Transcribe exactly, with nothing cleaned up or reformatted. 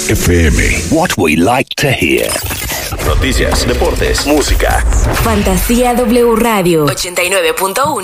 F M. What we like to hear. Noticias, deportes, música. Fantasía W Radio ochenta y nueve punto uno